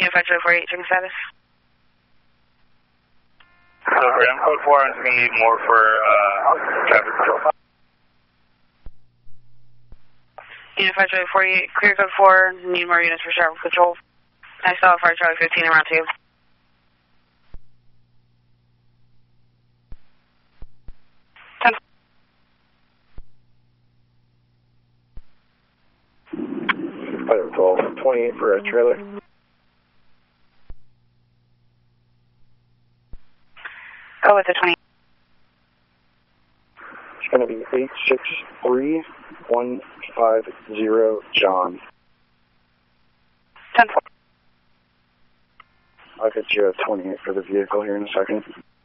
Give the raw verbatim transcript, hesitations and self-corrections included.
Unified Charlie forty-eight, checking status. Sorry, I'm code four, and need more for uh, traffic control. Unified Charlie forty-eight, clear code four, need more units for traffic control. I saw Fire Charlie fifteen around two. ten. Item twelve, twenty-eight for a trailer. Go with the twenty. It's going to be eight six three one five zero John. ten four. I'll get you a twenty-eight for the vehicle here in a second.